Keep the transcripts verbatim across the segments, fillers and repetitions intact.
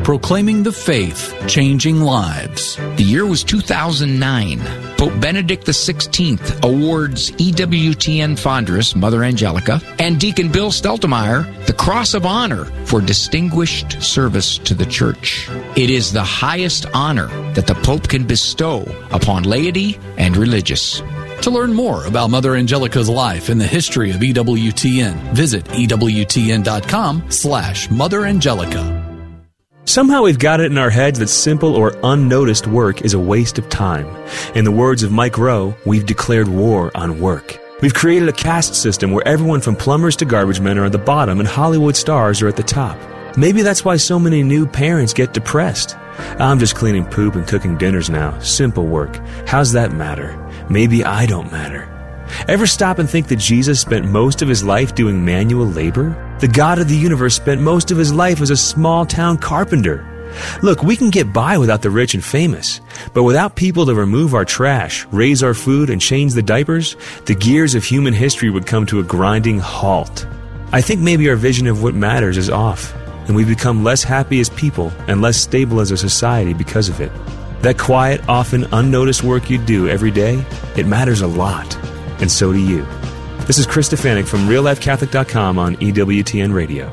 proclaiming the faith, changing lives. The year was two thousand nine. Pope Benedict the sixteenth awards E W T N Fondress, Mother Angelica, and Deacon Bill Steltemeyer the Cross of Honor for distinguished service to the Church. It is the highest honor that the Pope can bestow upon laity and religious. To learn more about Mother Angelica's life and the history of E W T N, visit ewtn.com slash Mother Angelica. Somehow we've got it in our heads that simple or unnoticed work is a waste of time. In the words of Mike Rowe, we've declared war on work. We've created a caste system where everyone from plumbers to garbage men are at the bottom and Hollywood stars are at the top. Maybe that's why so many new parents get depressed. I'm just cleaning poop and cooking dinners now. Simple work. How's that matter? Maybe I don't matter. Ever stop and think that Jesus spent most of his life doing manual labor? The God of the universe spent most of his life as a small-town carpenter. Look, we can get by without the rich and famous, but without people to remove our trash, raise our food, and change the diapers, the gears of human history would come to a grinding halt. I think maybe our vision of what matters is off, and we become less happy as people and less stable as a society because of it. That quiet, often unnoticed work you do every day, it matters a lot, and so do you. This is Chris Stefanik from real life catholic dot com on E W T N Radio.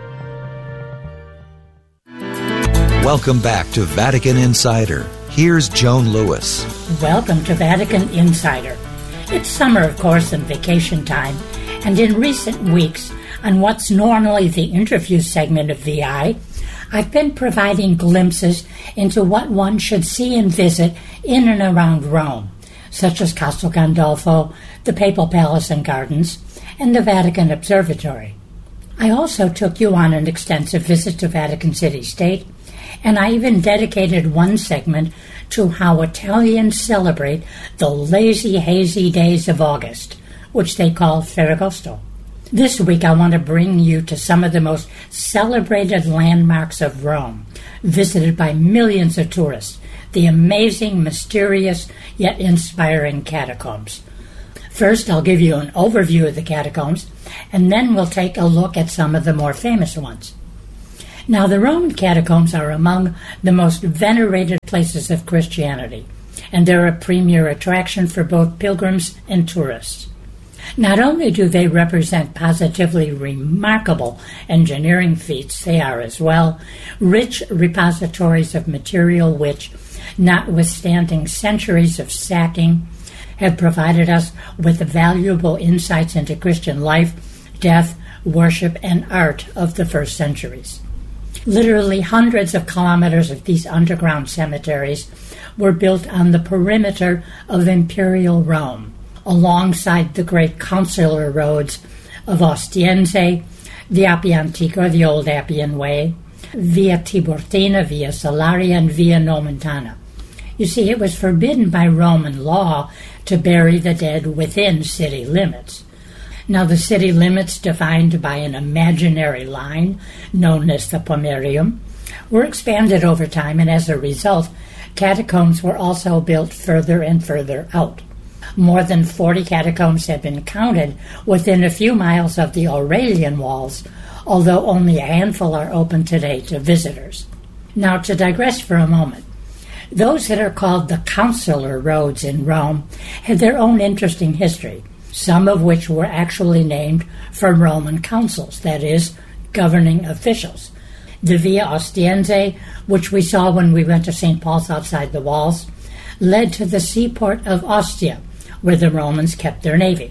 Welcome back to Vatican Insider. Here's Joan Lewis. Welcome to Vatican Insider. It's summer, of course, and vacation time, and in recent weeks, on what's normally the interview segment of V I, I've been providing glimpses into what one should see and visit in and around Rome, such as Castel Gandolfo, the Papal Palace and Gardens, and the Vatican Observatory. I also took you on an extensive visit to Vatican City State, and I even dedicated one segment to how Italians celebrate the lazy, hazy days of August, which they call Ferragosto. This week I want to bring you to some of the most celebrated landmarks of Rome, visited by millions of tourists, the amazing, mysterious, yet inspiring catacombs. First, I'll give you an overview of the catacombs, and then we'll take a look at some of the more famous ones. Now, the Roman catacombs are among the most venerated places of Christianity, and they're a premier attraction for both pilgrims and tourists. Not only do they represent positively remarkable engineering feats, they are as well rich repositories of material which, notwithstanding centuries of sacking, have provided us with valuable insights into Christian life, death, worship, and art of the first centuries. Literally hundreds of kilometers of these underground cemeteries were built on the perimeter of imperial Rome, alongside the great consular roads of Ostiense, the Appia Antica, the Old Appian Way, Via Tiburtina, Via Salaria, and Via Nomentana. You see, it was forbidden by Roman law to bury the dead within city limits. Now, the city limits, defined by an imaginary line known as the Pomerium, were expanded over time, and as a result, catacombs were also built further and further out. More than forty catacombs have been counted within a few miles of the Aurelian walls, although only a handful are open today to visitors. Now, to digress for a moment, those that are called the consular roads in Rome had their own interesting history, some of which were actually named for Roman consuls, that is, governing officials. The Via Ostiense, which we saw when we went to Saint Paul's outside the walls, led to the seaport of Ostia, where the Romans kept their navy.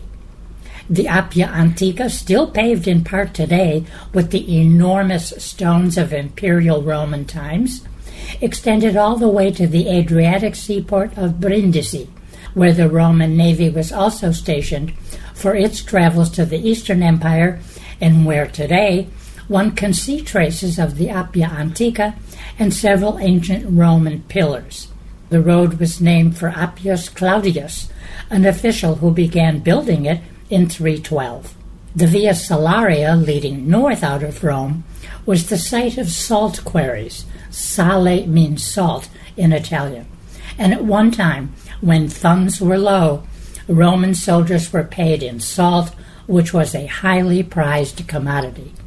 The Appia Antica, still paved in part today with the enormous stones of imperial Roman times, extended all the way to the Adriatic seaport of Brindisi, where the Roman navy was also stationed for its travels to the Eastern Empire, and where today one can see traces of the Appia Antica and several ancient Roman pillars. The road was named for Appius Claudius, an official who began building it in three twelve. The Via Salaria, leading north out of Rome, was the site of salt quarries. Sale means salt in Italian. And at one time, when funds were low, Roman soldiers were paid in salt, which was a highly prized commodity.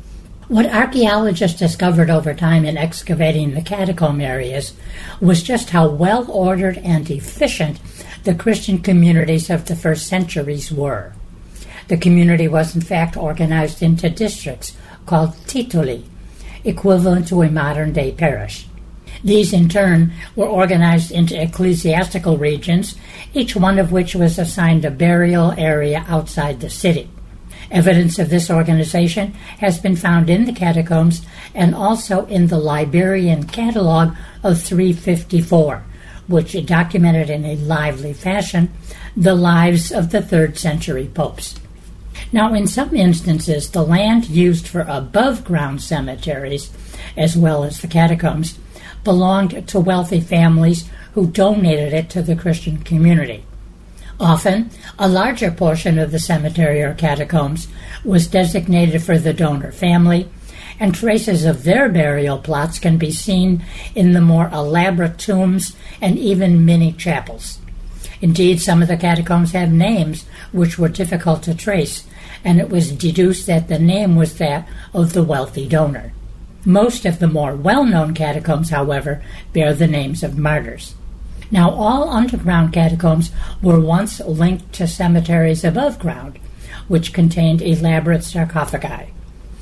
What archaeologists discovered over time in excavating the catacomb areas was just how well-ordered and efficient the Christian communities of the first centuries were. The community was in fact organized into districts called tituli, equivalent to a modern-day parish. These, in turn, were organized into ecclesiastical regions, each one of which was assigned a burial area outside the city. Evidence of this organization has been found in the catacombs and also in the Liberian Catalogue of three fifty-four, which documented in a lively fashion the lives of the third century popes. Now, in some instances, the land used for above-ground cemeteries, as well as the catacombs, belonged to wealthy families who donated it to the Christian community. Often, a larger portion of the cemetery or catacombs was designated for the donor family, and traces of their burial plots can be seen in the more elaborate tombs and even mini chapels. Indeed, some of the catacombs have names which were difficult to trace, and it was deduced that the name was that of the wealthy donor. Most of the more well-known catacombs, however, bear the names of martyrs. Now, all underground catacombs were once linked to cemeteries above ground, which contained elaborate sarcophagi.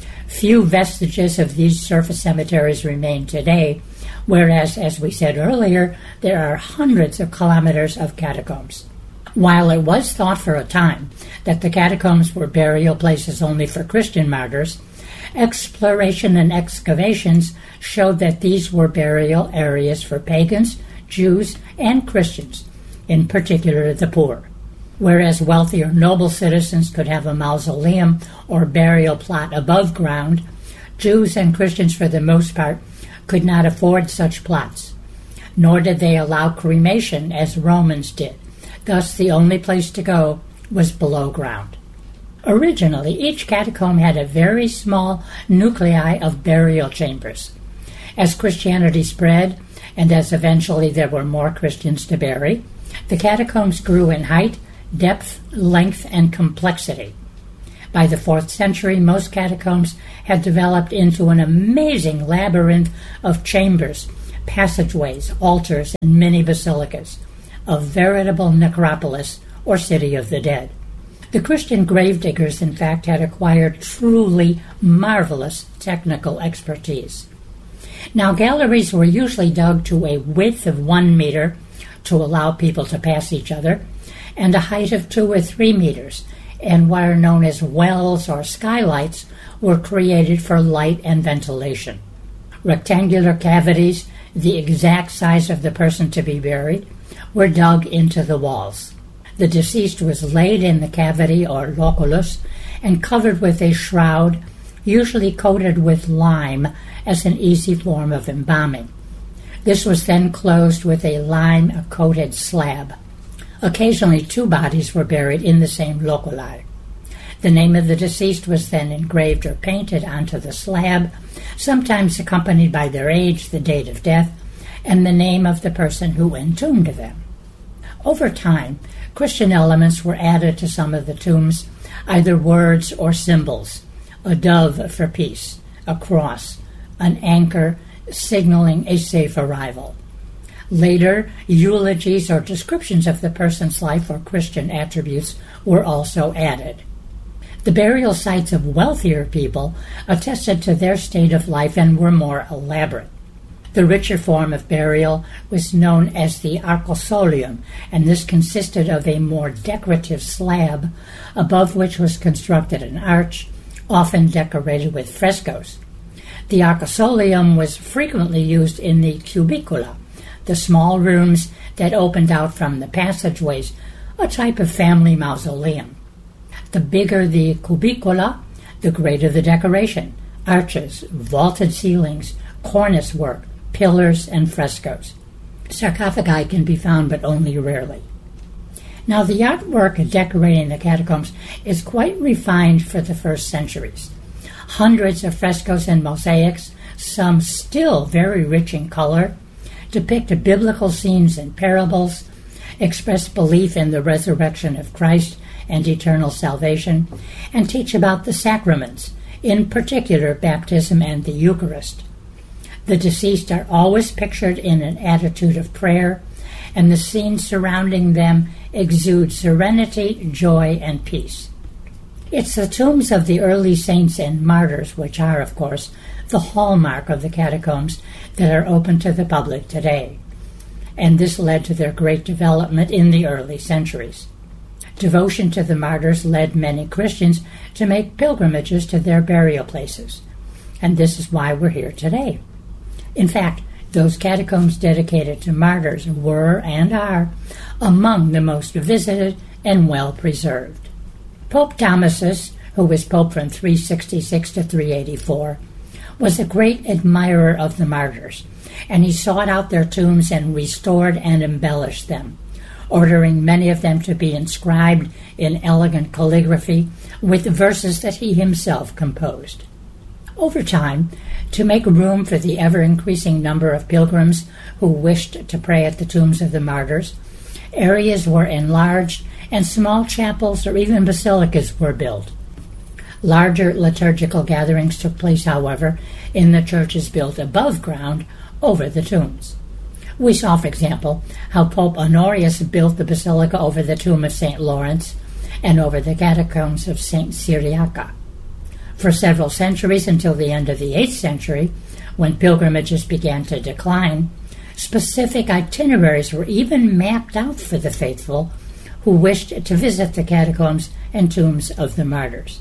Few vestiges of these surface cemeteries remain today, whereas, as we said earlier, there are hundreds of kilometers of catacombs. While it was thought for a time that the catacombs were burial places only for Christian martyrs, exploration and excavations showed that these were burial areas for pagans, Jews, and Christians, in particular the poor. Whereas wealthy or noble citizens could have a mausoleum or burial plot above ground, Jews and Christians, for the most part, could not afford such plots. Nor did they allow cremation as Romans did. Thus, the only place to go was below ground. Originally, each catacomb had a very small nuclei of burial chambers. As Christianity spread, and as eventually there were more Christians to bury, the catacombs grew in height, depth, length, and complexity. By the fourth century, most catacombs had developed into an amazing labyrinth of chambers, passageways, altars, and mini basilicas, a veritable necropolis or city of the dead. The Christian gravediggers, in fact, had acquired truly marvelous technical expertise. Now, galleries were usually dug to a width of one meter to allow people to pass each other, and a height of two or three meters, and what are known as wells or skylights were created for light and ventilation. Rectangular cavities, the exact size of the person to be buried, were dug into the walls. The deceased was laid in the cavity or loculus and covered with a shroud, usually coated with lime as an easy form of embalming. This was then closed with a lime-coated slab. Occasionally, two bodies were buried in the same loculi. The name of the deceased was then engraved or painted onto the slab, sometimes accompanied by their age, the date of death, and the name of the person who entombed them. Over time, Christian elements were added to some of the tombs, either words or symbols: a dove for peace, a cross, an anchor signaling a safe arrival. Later, eulogies or descriptions of the person's life or Christian attributes were also added. The burial sites of wealthier people attested to their state of life and were more elaborate. The richer form of burial was known as the arcosolium, and this consisted of a more decorative slab above which was constructed an arch, often decorated with frescoes. The arcosolium was frequently used in the cubicula, the small rooms that opened out from the passageways, a type of family mausoleum. The bigger the cubicula, the greater the decoration: arches, vaulted ceilings, cornice work, pillars, and frescoes. Sarcophagi can be found, but only rarely. Now, the artwork decorating the catacombs is quite refined for the first centuries. Hundreds of frescoes and mosaics, some still very rich in color, depict biblical scenes and parables, express belief in the resurrection of Christ and eternal salvation, and teach about the sacraments, in particular baptism and the Eucharist. The deceased are always pictured in an attitude of prayer, and the scene surrounding them exudes serenity, joy, and peace. It's the tombs of the early saints and martyrs, which are, of course, the hallmark of the catacombs, that are open to the public today. And this led to their great development in the early centuries. Devotion to the martyrs led many Christians to make pilgrimages to their burial places, and this is why we're here today. In fact, those catacombs dedicated to martyrs were and are among the most visited and well-preserved. Pope Damasus, who was pope from three sixty-six to three eighty-four, was a great admirer of the martyrs, and he sought out their tombs and restored and embellished them, ordering many of them to be inscribed in elegant calligraphy with verses that he himself composed. Over time, to make room for the ever-increasing number of pilgrims who wished to pray at the tombs of the martyrs, areas were enlarged and small chapels or even basilicas were built. Larger liturgical gatherings took place, however, in the churches built above ground over the tombs. We saw, for example, how Pope Honorius built the basilica over the tomb of Saint Lawrence and over the catacombs of Saint Cyriaca. For several centuries, until the end of the eighth century, when pilgrimages began to decline, specific itineraries were even mapped out for the faithful who wished to visit the catacombs and tombs of the martyrs.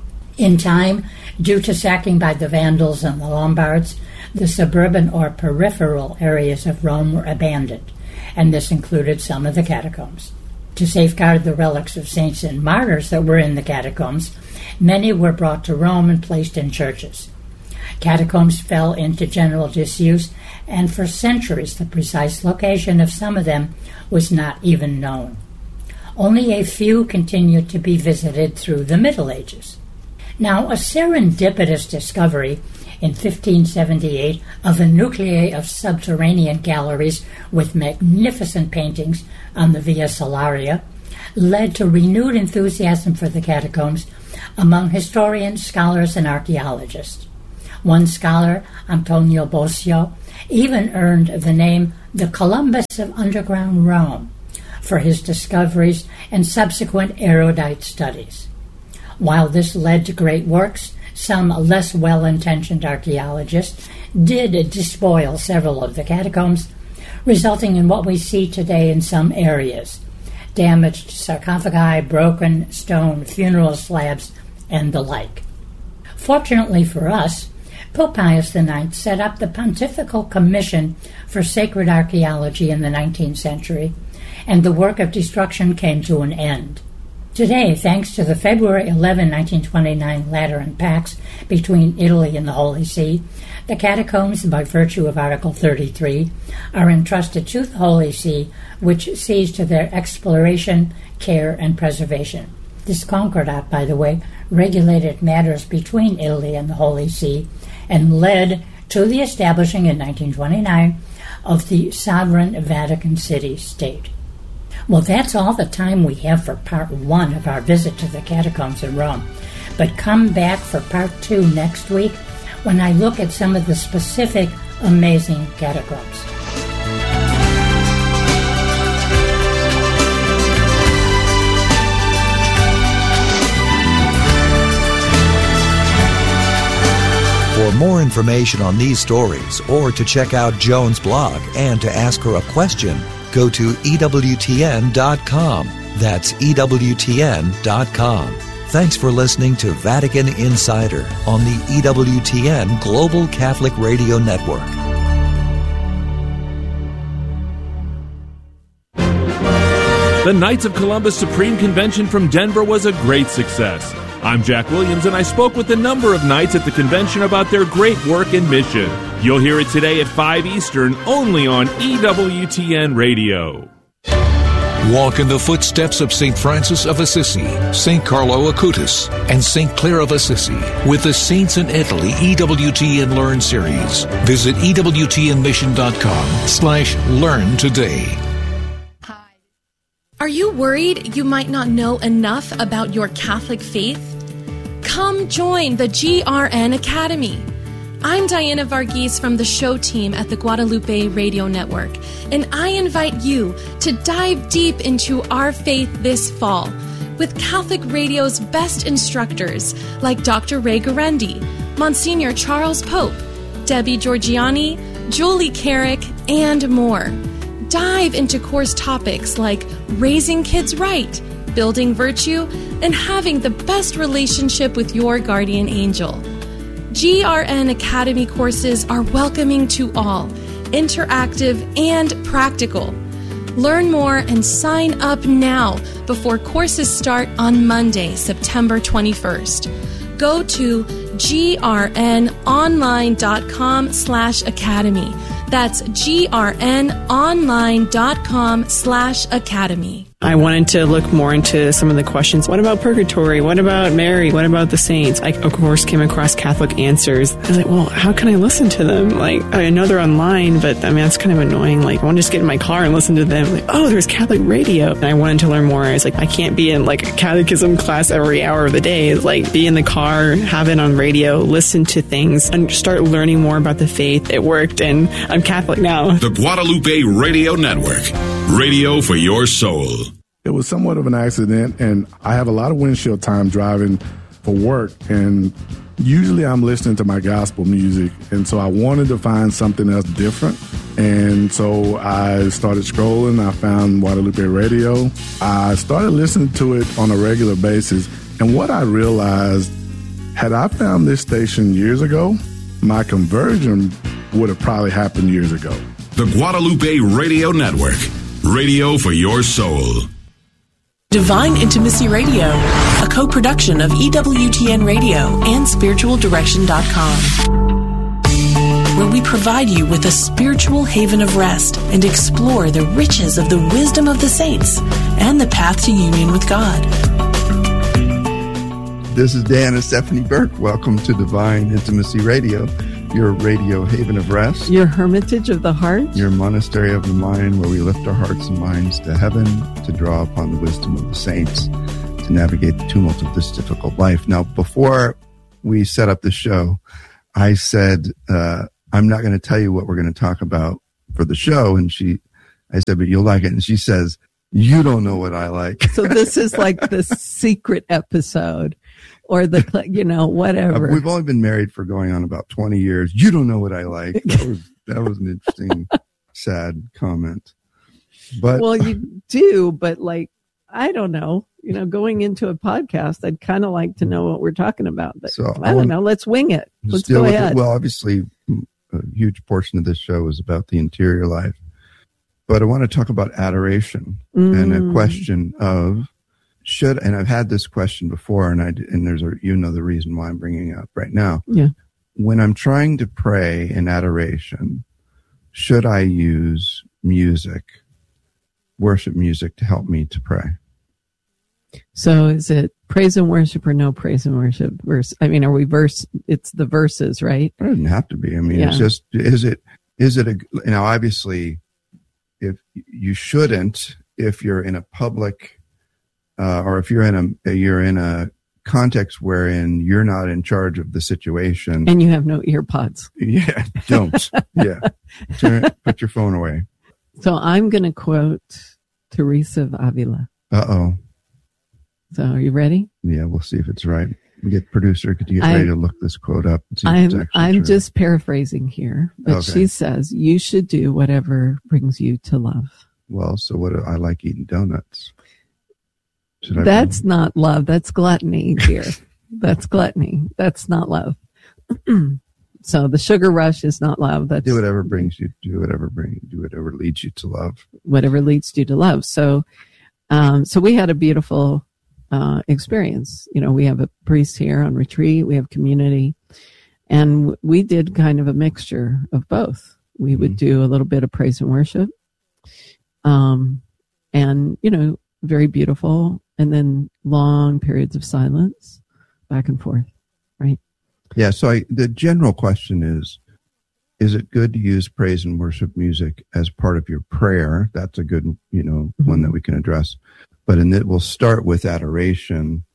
In time, due to sacking by the Vandals and the Lombards, the suburban or peripheral areas of Rome were abandoned, and this included some of the catacombs. To safeguard the relics of saints and martyrs that were in the catacombs, many were brought to Rome and placed in churches. Catacombs fell into general disuse, and for centuries the precise location of some of them was not even known. Only a few continued to be visited through the Middle Ages. Now, a serendipitous discovery in fifteen seventy-eight of a nuclei of subterranean galleries with magnificent paintings on the Via Salaria led to renewed enthusiasm for the catacombs among historians, scholars, and archaeologists. One scholar, Antonio Bosio, even earned the name the Columbus of underground Rome for his discoveries and subsequent erudite studies. While this led to great works, some less well-intentioned archaeologists did despoil several of the catacombs, resulting in what we see today in some areas: damaged sarcophagi, broken stone funeral slabs, and the like. Fortunately for us, Pope Pius the Ninth set up the Pontifical Commission for Sacred Archaeology in the nineteenth century, and the work of destruction came to an end. Today, thanks to the February eleventh, nineteen twenty-nine Lateran Pax between Italy and the Holy See, the catacombs, by virtue of Article thirty-three, are entrusted to the Holy See, which sees to their exploration, care, and preservation. This Concordat, by the way, regulated matters between Italy and the Holy See and led to the establishing in nineteen twenty-nine of the sovereign Vatican City State. Well, that's all the time we have for part one of our visit to the catacombs in Rome. But come back for part two next week when I look at some of the specific amazing catacombs. For more information on these stories, or to check out Joan's blog and to ask her a question, go to E W T N dot com. That's E W T N dot com. Thanks for listening to Vatican Insider on the E W T N Global Catholic Radio Network. The Knights of Columbus Supreme Convention from Denver was a great success. I'm Jack Williams, and I spoke with a number of knights at the convention about their great work and mission. You'll hear it today at five Eastern, only on E W T N Radio. Walk in the footsteps of Saint Francis of Assisi, Saint Carlo Acutis, and Saint Clare of Assisi with the Saints in Italy E W T N Learn series. Visit E W T N mission dot com slash learn today. Are you worried you might not know enough about your Catholic faith? Come join the G R N Academy. I'm Diana Varghese from the show team at the Guadalupe Radio Network, and I invite you to dive deep into our faith this fall with Catholic Radio's best instructors like Doctor Ray Guarendi, Monsignor Charles Pope, Debbie Georgiani, Julie Carrick, and more. Dive into course topics like raising kids right, building virtue, and having the best relationship with your guardian angel. G R N Academy courses are welcoming to all, interactive and practical. Learn more and sign up now before courses start on Monday, September twenty-first. Go to grnonline.com slash academy. That's grnonline.com slash academy. I wanted to look more into some of the questions. What about purgatory? What about Mary? What about the saints? I, of course, came across Catholic Answers. I was like, well, how can I listen to them? Like, I know they're online, but I mean, that's kind of annoying. Like, I want to just get in my car and listen to them. Like, oh, there's Catholic radio. And I wanted to learn more. I was like, I can't be in like a catechism class every hour of the day. It's like, be in the car, have it on radio, listen to things, and start learning more about the faith. It worked, and I'm Catholic now. The Guadalupe Radio Network. Radio for your soul. It was somewhat of an accident, and I have a lot of windshield time driving for work, and usually I'm listening to my gospel music, and so I wanted to find something else different, and so I started scrolling. I found Guadalupe Radio. I started listening to it on a regular basis, and what I realized, had I found this station years ago, my conversion would have probably happened years ago. The Guadalupe Radio Network. Radio for your soul. Divine Intimacy Radio, a co-production of E W T N Radio and spiritual direction dot com, where we provide you with a spiritual haven of rest and explore the riches of the wisdom of the saints and the path to union with God. This is Dan and Stephanie Burke. Welcome to Divine Intimacy Radio, your radio haven of rest. Your hermitage of the heart. Your monastery of the mind, where we lift our hearts and minds to heaven to draw upon the wisdom of the saints to navigate the tumult of this difficult life. Now, before we set up the show, I said, uh, I'm not going to tell you what we're going to talk about for the show. And she, I said, but you'll like it. And she says, you don't know what I like. So this is like the secret episode. Or the, you know, whatever. Uh, we've only been married for going on about twenty years. You don't know what I like. That was, that was an interesting, sad comment. But well, you do, but like, I don't know. You know, going into a podcast, I'd kind of like to know what we're talking about. But so I don't know. Let's wing it. Let's go ahead. It. Well, obviously, a huge portion of this show is about the interior life. But I want to talk about adoration mm. and a question of, should, and I've had this question before, and I, and there's a, you know, the reason why I'm bringing it up right now. Yeah. When I'm trying to pray in adoration, should I use music, worship music, to help me to pray? So is it praise and worship or no praise and worship? Verse, I mean, are we verse? It's the verses, right? It doesn't have to be. I mean, yeah. It's just, is it, is it a, you know, obviously, if you shouldn't, if you're in a public, Uh, or if you're in a you're in a context wherein you're not in charge of the situation, and you have no ear pods. Yeah, don't. Yeah, Turn, put your phone away. So I'm going to quote Teresa of Avila. Uh oh. So are you ready? Yeah, we'll see if it's right. We get producer. Could you get I'm, ready to look this quote up? And see I'm if it's I'm true. just paraphrasing here, but okay. She says you should do whatever brings you to love. Well, so what? I like eating donuts. That's be... not love. That's gluttony, dear. That's gluttony. That's not love. So the sugar rush is not love. That's do whatever brings you. Do whatever brings. Do whatever leads you to love. Whatever leads you to love. So, um, so we had a beautiful uh, experience. You know, we have a priest here on retreat. We have community, and we did kind of a mixture of both. We mm-hmm. would do a little bit of praise and worship, um, and you know, very beautiful. And then long periods of silence, back and forth, right? Yeah, so I, the general question is, is it good to use praise and worship music as part of your prayer? That's a good, you know, mm-hmm. one that we can address. But in it, we'll start with adoration.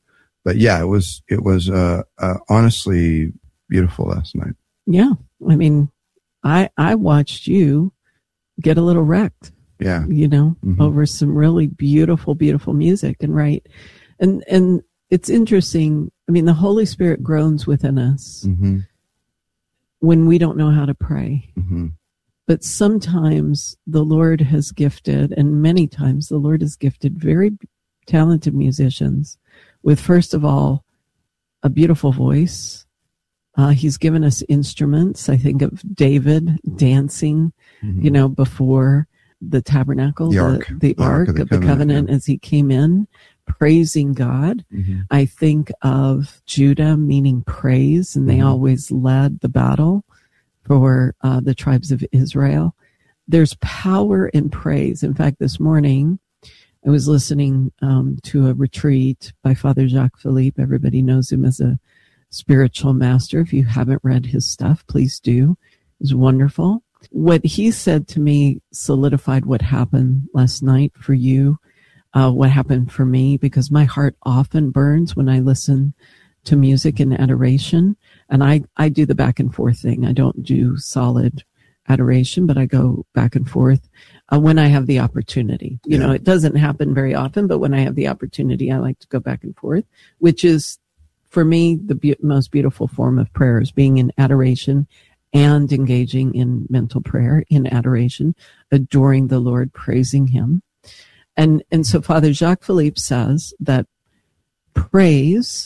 but yeah, it was it was uh, uh, honestly beautiful last night. Yeah, I mean, I I watched you get a little wrecked. Yeah, you know, mm-hmm. over some really beautiful, beautiful music, and right, and and it's interesting. I mean, the Holy Spirit groans within us mm-hmm. when we don't know how to pray. Mm-hmm. But sometimes the Lord has gifted, and many times the Lord has gifted very talented musicians with, first of all, a beautiful voice. Uh, he's given us instruments. I think of David dancing, mm-hmm. you know, before the tabernacle, the, the ark, the, the ark of the, of the covenant, covenant yeah. as he came in, praising God. Mm-hmm. I think of Judah, meaning praise, and they mm-hmm. always led the battle for uh, the tribes of Israel. There's power in praise. In fact, this morning, I was listening um, to a retreat by Father Jacques Philippe. Everybody knows him as a spiritual master. If you haven't read his stuff, please do. It's wonderful. What he said to me solidified what happened last night for you, uh, what happened for me, because my heart often burns when I listen to music and adoration. And I, I do the back and forth thing. I don't do solid adoration, but I go back and forth uh, when I have the opportunity. You yeah. know, it doesn't happen very often, but when I have the opportunity, I like to go back and forth, which is, for me, the be- most beautiful form of prayer is being in adoration and engaging in mental prayer, in adoration, adoring the Lord, praising him. And, and so Father Jacques Philippe says that praise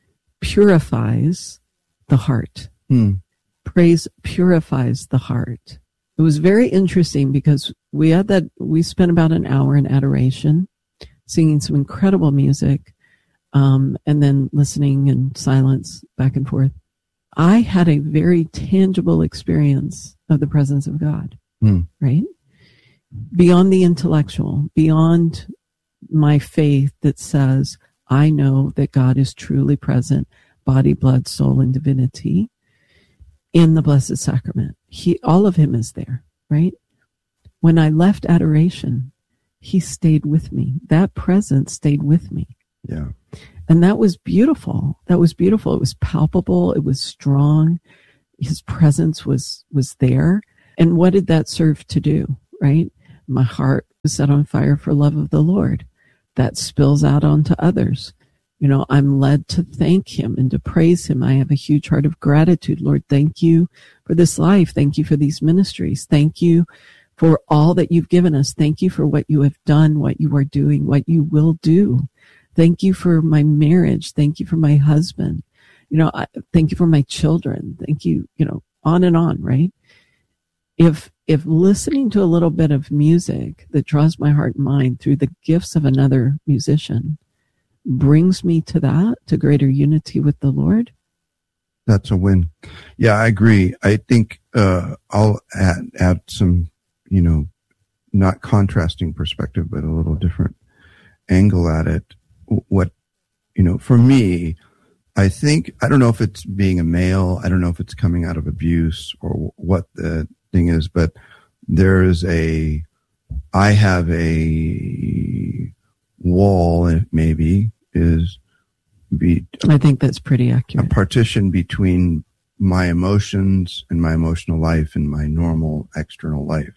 purifies the heart. Hmm. Praise purifies the heart. It was very interesting because we had that, we spent about an hour in adoration, singing some incredible music, um, and then listening in silence back and forth. I had a very tangible experience of the presence of God, hmm. right? Beyond the intellectual, beyond my faith that says, I know that God is truly present, body, blood, soul, and divinity in the Blessed Sacrament. He, all of him is there, right? When I left adoration, he stayed with me. That presence stayed with me. Yeah. And that was beautiful. That was beautiful. It was palpable. It was strong. His presence was, was there. And what did that serve to do, right? My heart was set on fire for love of the Lord. That spills out onto others. You know, I'm led to thank him and to praise him. I have a huge heart of gratitude. Lord, thank you for this life. Thank you for these ministries. Thank you for all that you've given us. Thank you for what you have done, what you are doing, what you will do. Thank you for my marriage. Thank you for my husband. You know, I, thank you for my children. Thank you, you know, on and on, right? If, if listening to a little bit of music that draws my heart and mind through the gifts of another musician brings me to that, to greater unity with the Lord, that's a win. Yeah, I agree. I think uh, I'll add, add some, you know, not contrasting perspective, but a little different angle at it. What, you know, for me, I think, I don't know if it's being a male, I don't know if it's coming out of abuse or what the thing is, but there is a, I have a wall, maybe is be, I think that's pretty accurate. A partition between my emotions and my emotional life and my normal external life.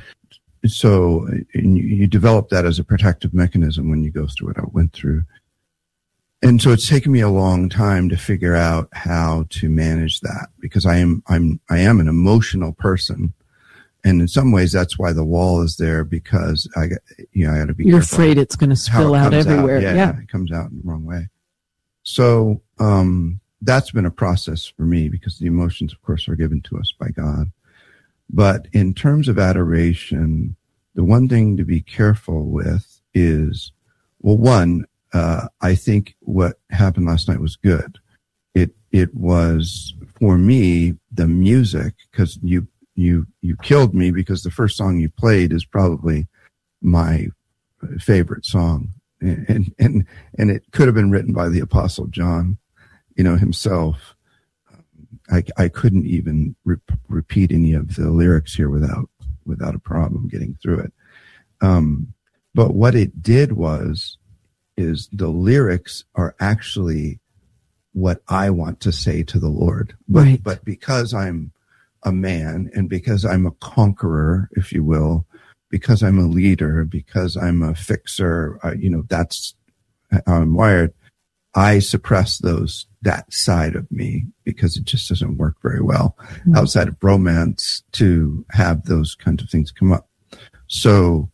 So you, you develop that as a protective mechanism when you go through what I went through. And so it's taken me a long time to figure out how to manage that because I am, I'm, I am an emotional person. And in some ways that's why the wall is there because I got, you know, I got to be You're careful afraid it's going to spill out everywhere. Out. Yeah, yeah. It comes out in the wrong way. So, um, that's been a process for me because the emotions, of course, are given to us by God. But in terms of adoration, the one thing to be careful with is, well, one, uh, I think what happened last night was good. It, it was for me, the music, cause you, you, you killed me because the first song you played is probably my favorite song. And, and, and it could have been written by the Apostle John, you know, himself. I, I couldn't even re- repeat any of the lyrics here without, without a problem getting through it. Um, but what it did was is the lyrics are actually what I want to say to the Lord. But, right. but because I'm a man and because I'm a conqueror, if you will, because I'm a leader, because I'm a fixer, uh, you know, that's how I'm wired. I suppress those, that side of me, because it just doesn't work very well mm-hmm. outside of romance to have those kinds of things come up. So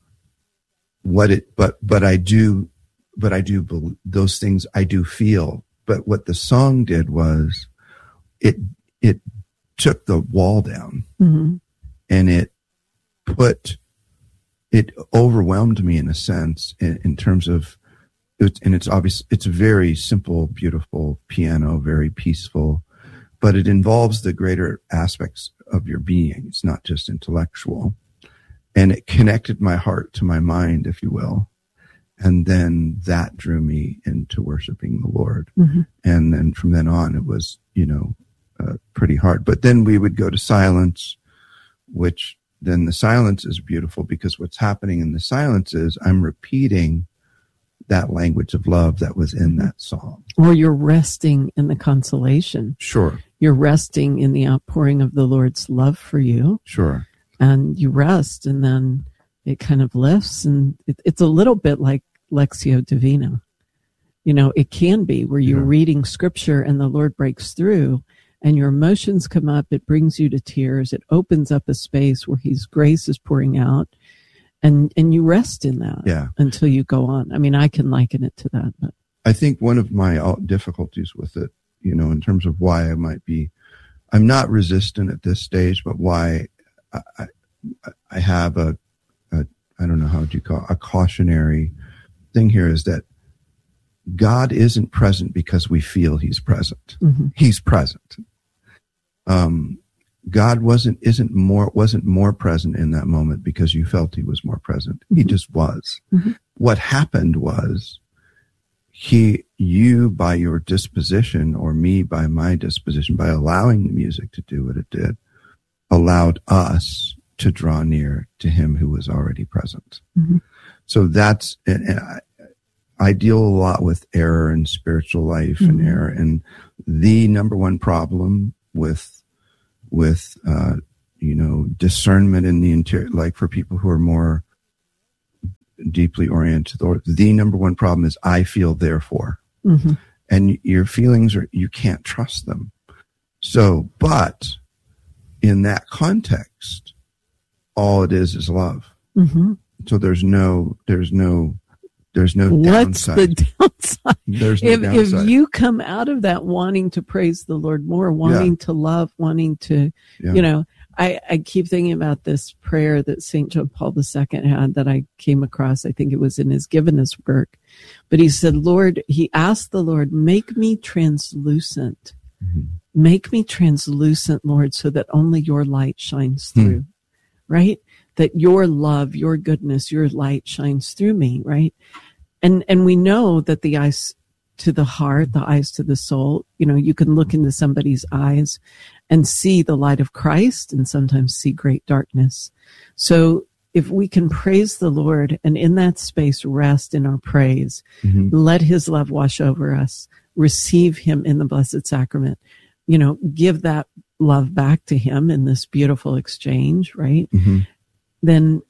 what it, but, but I do, but I do, believe, those things I do feel. But what the song did was it, it took the wall down mm-hmm. and it put, it overwhelmed me in a sense in, in terms of, it, and it's obvious, it's a very simple, beautiful piano, very peaceful, but it involves the greater aspects of your being. It's not just intellectual. And it connected my heart to my mind, if you will. And then that drew me into worshiping the Lord. Mm-hmm. And then from then on, it was, you know, uh, pretty hard. But then we would go to silence, which then the silence is beautiful because what's happening in the silence is I'm repeating that language of love that was in that song. Or you're resting in the consolation. Sure. You're resting in the outpouring of the Lord's love for you. Sure. And you rest, and then it kind of lifts, and it, it's a little bit like Lectio Divina. You know, it can be where you're yeah. reading scripture and the Lord breaks through and your emotions come up. It brings you to tears. It opens up a space where His grace is pouring out, and, and you rest in that yeah. until you go on. I mean, I can liken it to that. But I think one of my difficulties with it, you know, in terms of why I might be, I'm not resistant at this stage, but why I, I, I have a, a, I don't know, how would you call it, a cautionary thing here is that God isn't present because we feel He's present. Mm-hmm. He's present. Um, God wasn't, isn't more, wasn't more present in that moment because you felt He was more present. Mm-hmm. He just was. Mm-hmm. What happened was he, you by your disposition, or me by my disposition, by allowing the music to do what it did, allowed us to draw near to Him who was already present. Mm-hmm. So that's, and, and I, I deal a lot with error in spiritual life mm-hmm. and error. And the number one problem with, with, uh, you know, discernment in the interior, like for people who are more deeply oriented, or the number one problem is I feel therefore, mm-hmm. and your feelings are, you can't trust them. So, but in that context, all it is is love. Mm-hmm. So there's no, there's no, there's no What's downside. the downside? There's no if, downside. If you come out of that wanting to praise the Lord more, wanting Yeah. to love, wanting to, Yeah. you know, I, I keep thinking about this prayer that Saint John Paul the Second had that I came across. I think it was in his Givinus work. But he said, Lord, he asked the Lord, make me translucent. Mm-hmm. Make me translucent, Lord, so that only your light shines through, Hmm. right? That your love, your goodness, your light shines through me, right? And and we know that the eyes to the heart, the eyes to the soul, you know, you can look into somebody's eyes and see the light of Christ and sometimes see great darkness. So if we can praise the Lord and in that space rest in our praise, Mm-hmm. let His love wash over us, receive Him in the Blessed Sacrament, you know, give that love back to Him in this beautiful exchange, right? Mm-hmm. Then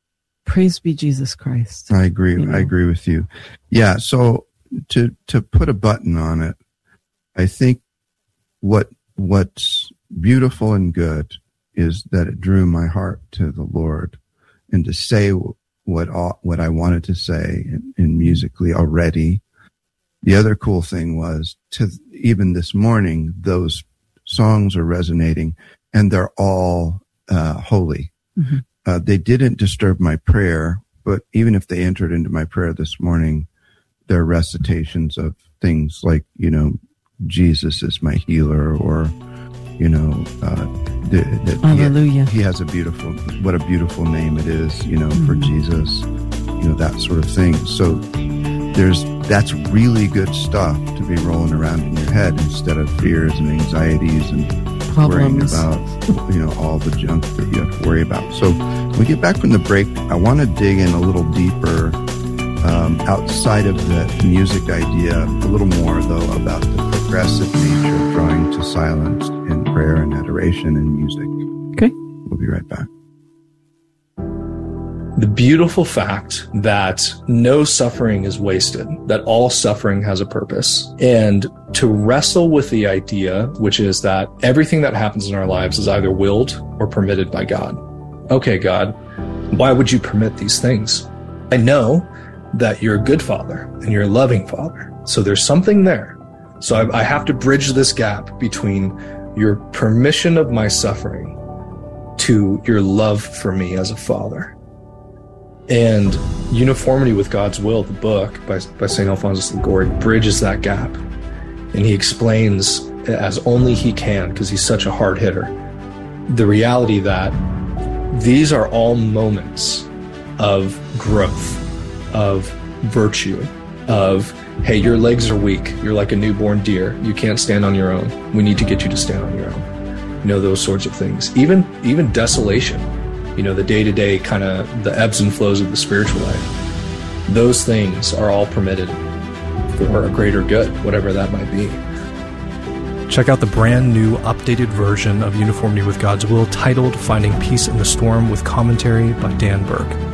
praise be Jesus Christ. I agree. You know? I agree with you. Yeah. So to, to put a button on it, I think what, what's beautiful and good is that it drew my heart to the Lord, and to say what, all, what I wanted to say in, in musically already. The other cool thing was to even this morning, those songs are resonating and they're all, uh, holy. Mm-hmm. Uh, they didn't disturb my prayer, but even if they entered into my prayer this morning, they're recitations of things like, you know, Jesus is my healer, or, you know, uh, the, the, Hallelujah. He, he has a beautiful, what a beautiful name it is, you know, mm-hmm. for Jesus, you know, that sort of thing. So there's, that's really good stuff to be rolling around in your head instead of fears and anxieties and Problems. worrying about, you know, all the junk that you have to worry about. So when we get back from the break, I want to dig in a little deeper um, outside of the music idea, a little more, though, about the progressive nature of drawing to silence in prayer and adoration and music. Okay. We'll be right back. The beautiful fact that no suffering is wasted, that all suffering has a purpose, and to wrestle with the idea, which is that everything that happens in our lives is either willed or permitted by God. Okay, God, why would you permit these things? I know that you're a good father and you're a loving father. So there's something there. So I, I have to bridge this gap between your permission of my suffering to your love for me as a father. And Uniformity with God's Will, the book by, by Saint Alphonsus Liguori, bridges that gap. And he explains, as only he can, because he's such a hard hitter, the reality that these are all moments of growth, of virtue, of, hey, your legs are weak. You're like a newborn deer. You can't stand on your own. We need to get you to stand on your own. You know, those sorts of things. Even, even desolation. You know, the day-to-day kind of the ebbs and flows of the spiritual life. Those things are all permitted for a greater good, whatever that might be. Check out the brand new updated version of Uniformity with God's Will titled Finding Peace in the Storm with commentary by Dan Burke.